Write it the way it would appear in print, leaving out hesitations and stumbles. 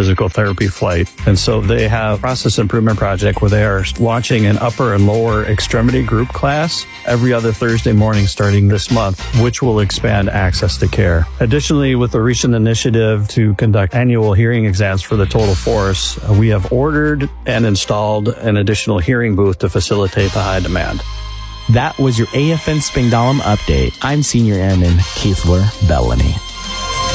physical therapy flight. And so they have a process improvement project where they are launching an upper and lower extremity group class every other Thursday morning starting this month, which will expand access to care. Additionally, with the recent initiative to conduct annual hearing exams for the total force, we have ordered and installed an additional hearing booth to facilitate the high demand. That was your AFN Spangdahlem update. I'm Senior Airman Keithler Bellamy.